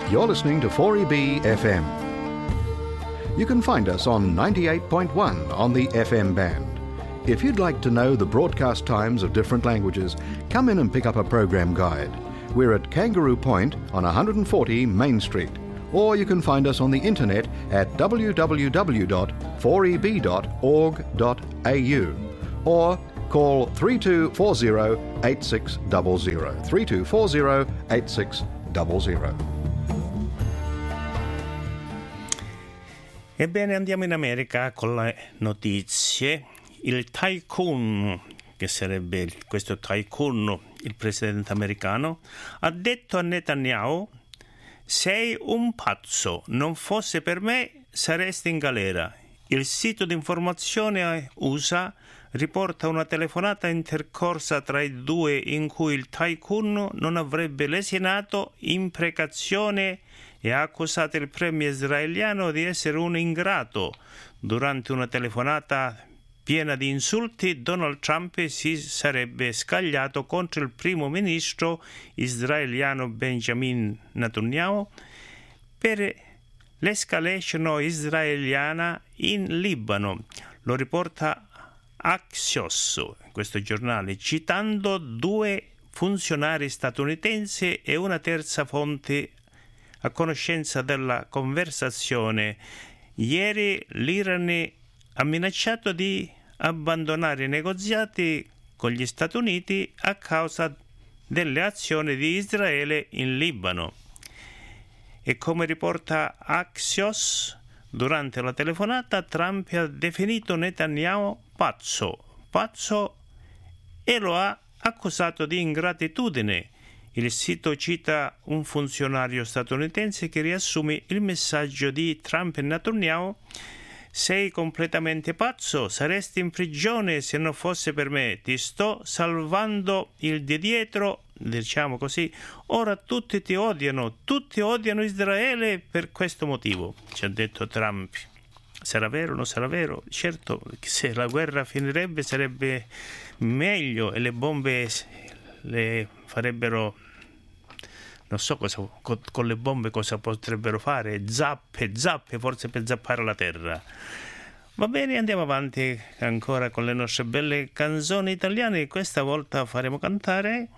You're listening to 4EB FM. You can find us on 98.1 on the FM band. If you'd like to know the broadcast times of different languages, come in and pick up a program guide. We're at Kangaroo Point on 140 Main Street. Or you can find us on the internet at www.4eb.org.au or call 3240 8600 3240 8600. Ebbene, andiamo in America con le notizie. Il tycoon, che sarebbe questo tycoon, il presidente americano, ha detto a Netanyahu: sei un pazzo, non fosse per me saresti in galera. Il sito di informazione USA riporta una telefonata intercorsa tra i due in cui il tycoon non avrebbe lesionato imprecazione e ha accusato il premier israeliano di essere un ingrato. Durante una telefonata piena di insulti, Donald Trump si sarebbe scagliato contro il primo ministro israeliano Benjamin Netanyahu per l'escalation israeliana in Libano. Lo riporta Axios, questo giornale, citando due funzionari statunitensi e una terza fonte a conoscenza della conversazione. Ieri l'Iran ha minacciato di abbandonare i negoziati con gli Stati Uniti a causa delle azioni di Israele in Libano. E come riporta Axios, durante la telefonata Trump ha definito Netanyahu pazzo e lo ha accusato di ingratitudine. Il sito cita un funzionario statunitense che riassume il messaggio di Trump e Netanyahu: sei completamente pazzo, saresti in prigione se non fosse per me, ti sto salvando il di dietro, diciamo così, ora tutti odiano Israele per questo motivo, ci ha detto Trump. Sarà vero o non sarà vero? Certo, se la guerra finirebbe sarebbe meglio e le bombe le farebbero, non so cosa, con le bombe cosa potrebbero fare, zappe, forse per zappare la terra. Va bene, andiamo avanti ancora con le nostre belle canzoni italiane. Questa volta faremo cantare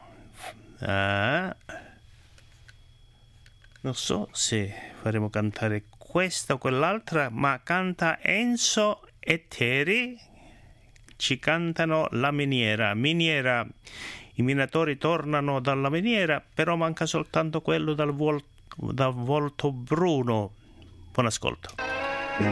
non so se faremo cantare questa o quell'altra, ma canta Enzo e Terry, ci cantano La miniera. I minatori tornano dalla miniera, però manca soltanto quello dal volto bruno. Buon ascolto.